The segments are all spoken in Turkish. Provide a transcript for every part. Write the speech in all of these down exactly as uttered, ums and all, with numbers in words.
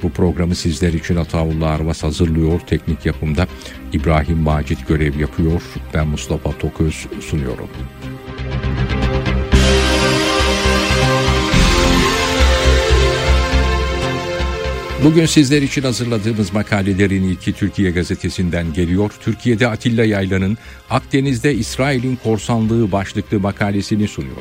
Bu programı sizler için Ataullah Arvas hazırlıyor. Teknik yapımda İbrahim Macit görev yapıyor. Ben Mustafa Toköz sunuyorum. Bugün sizler için hazırladığımız makalelerin ilki Türkiye Gazetesi'nden geliyor. Türkiye'de Atilla Yaylan'ın Akdeniz'de İsrail'in korsanlığı başlıklı makalesini sunuyor.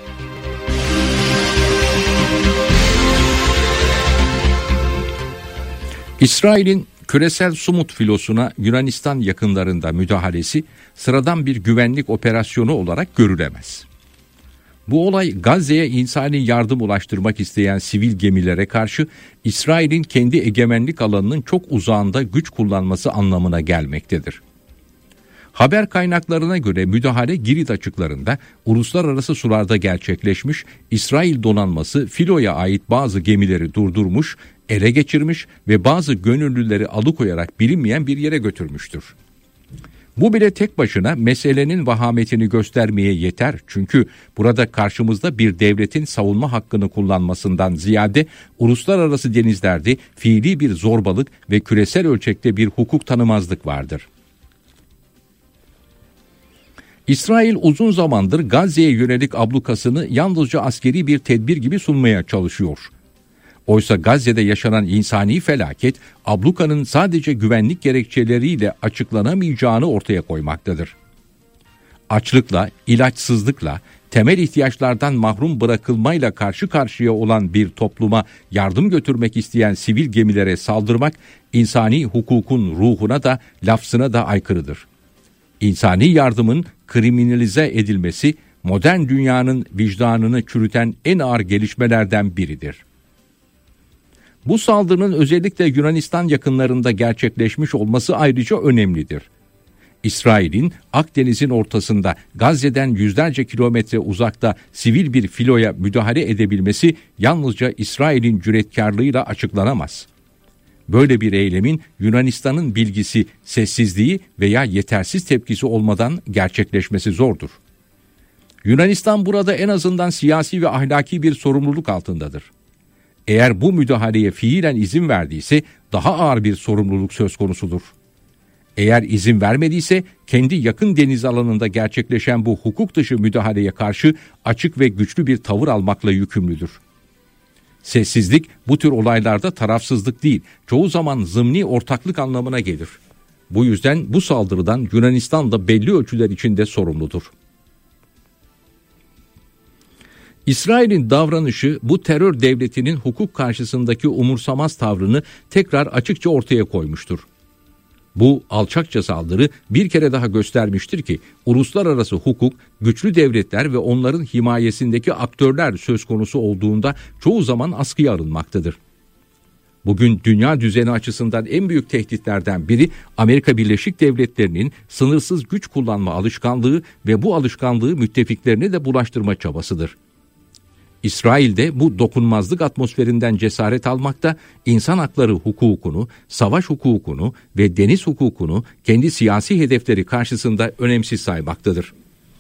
İsrail'in küresel Sumut filosuna Yunanistan yakınlarında müdahalesi sıradan bir güvenlik operasyonu olarak görülemez. Bu olay Gazze'ye insani yardım ulaştırmak isteyen sivil gemilere karşı İsrail'in kendi egemenlik alanının çok uzağında güç kullanması anlamına gelmektedir. Haber kaynaklarına göre müdahale Girit açıklarında uluslararası sularda gerçekleşmiş, İsrail donanması filoya ait bazı gemileri durdurmuş, ele geçirmiş ve bazı gönüllüleri alıkoyarak bilinmeyen bir yere götürmüştür. Bu bile tek başına meselenin vahametini göstermeye yeter, çünkü burada karşımızda bir devletin savunma hakkını kullanmasından ziyade uluslararası denizlerde fiili bir zorbalık ve küresel ölçekte bir hukuk tanımazlık vardır. İsrail uzun zamandır Gazze'ye yönelik ablukasını yalnızca askeri bir tedbir gibi sunmaya çalışıyor. Oysa Gazze'de yaşanan insani felaket, ablukanın sadece güvenlik gerekçeleriyle açıklanamayacağını ortaya koymaktadır. Açlıkla, ilaçsızlıkla, temel ihtiyaçlardan mahrum bırakılmayla karşı karşıya olan bir topluma yardım götürmek isteyen sivil gemilere saldırmak, insani hukukun ruhuna da lafzına da aykırıdır. İnsani yardımın kriminalize edilmesi, modern dünyanın vicdanını çürüten en ağır gelişmelerden biridir. Bu saldırının özellikle Yunanistan yakınlarında gerçekleşmiş olması ayrıca önemlidir. İsrail'in Akdeniz'in ortasında Gazze'den yüzlerce kilometre uzakta sivil bir filoya müdahale edebilmesi yalnızca İsrail'in cüretkarlığıyla açıklanamaz. Böyle bir eylemin Yunanistan'ın bilgisi, sessizliği veya yetersiz tepkisi olmadan gerçekleşmesi zordur. Yunanistan burada en azından siyasi ve ahlaki bir sorumluluk altındadır. Eğer bu müdahaleye fiilen izin verdiyse daha ağır bir sorumluluk söz konusudur. Eğer izin vermediyse kendi yakın deniz alanında gerçekleşen bu hukuk dışı müdahaleye karşı açık ve güçlü bir tavır almakla yükümlüdür. Sessizlik bu tür olaylarda tarafsızlık değil, çoğu zaman zımni ortaklık anlamına gelir. Bu yüzden bu saldırıdan Yunanistan da belli ölçüler içinde sorumludur. İsrail'in davranışı bu terör devletinin hukuk karşısındaki umursamaz tavrını tekrar açıkça ortaya koymuştur. Bu alçakça saldırı bir kere daha göstermiştir ki uluslararası hukuk güçlü devletler ve onların himayesindeki aktörler söz konusu olduğunda çoğu zaman askıya alınmaktadır. Bugün dünya düzeni açısından en büyük tehditlerden biri Amerika Birleşik Devletleri'nin sınırsız güç kullanma alışkanlığı ve bu alışkanlığı müttefiklerine de bulaştırma çabasıdır. İsrail de bu dokunmazlık atmosferinden cesaret almakta, insan hakları hukukunu, savaş hukukunu ve deniz hukukunu kendi siyasi hedefleri karşısında önemsiz saymaktadır.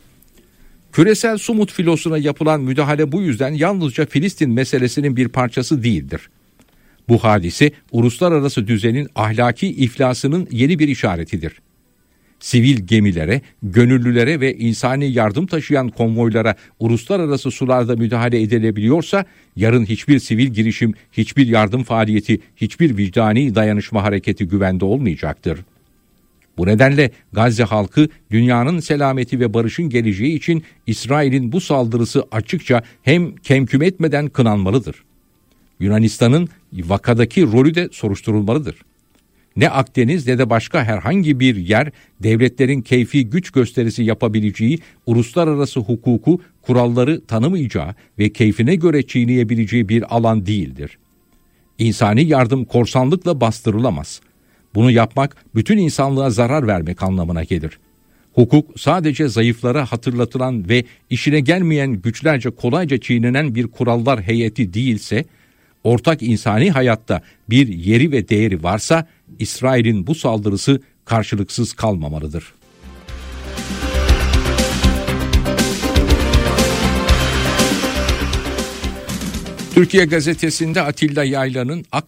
Küresel Sumut filosuna yapılan müdahale bu yüzden yalnızca Filistin meselesinin bir parçası değildir. Bu hadise uluslararası düzenin ahlaki iflasının yeni bir işaretidir. Sivil gemilere, gönüllülere ve insani yardım taşıyan konvoylara uluslararası sularda müdahale edilebiliyorsa, yarın hiçbir sivil girişim, hiçbir yardım faaliyeti, hiçbir vicdani dayanışma hareketi güvende olmayacaktır. Bu nedenle Gazze halkı dünyanın selameti ve barışın geleceği için İsrail'in bu saldırısı açıkça hem kemküm etmeden kınanmalıdır. Yunanistan'ın vakadaki rolü de soruşturulmalıdır. Ne Akdeniz ne de başka herhangi bir yer devletlerin keyfi güç gösterisi yapabileceği, uluslararası hukuku, kuralları tanımayacağı ve keyfine göre çiğneyebileceği bir alan değildir. İnsani yardım korsanlıkla bastırılamaz. Bunu yapmak bütün insanlığa zarar vermek anlamına gelir. Hukuk sadece zayıflara hatırlatılan ve işine gelmeyen güçlerce kolayca çiğnenen bir kurallar heyeti değilse, ortak insani hayatta bir yeri ve değeri varsa İsrail'in bu saldırısı karşılıksız kalmamalıdır. Türkiye Gazetesi'nde Atilla Yaylan'ın